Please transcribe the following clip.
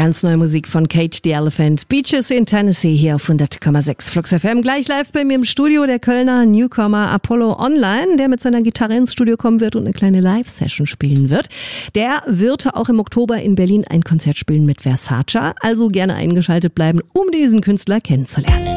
Ganz neue Musik von Cage the Elephant. Beaches in Tennessee hier auf 100,6 Flux FM. Gleich live bei mir im Studio der Kölner Newcomer Apollo Online, der mit seiner Gitarre ins Studio kommen wird und eine kleine Live-Session spielen wird. Der wird auch im Oktober in Berlin ein Konzert spielen mit Versace. Also gerne eingeschaltet bleiben, um diesen Künstler kennenzulernen.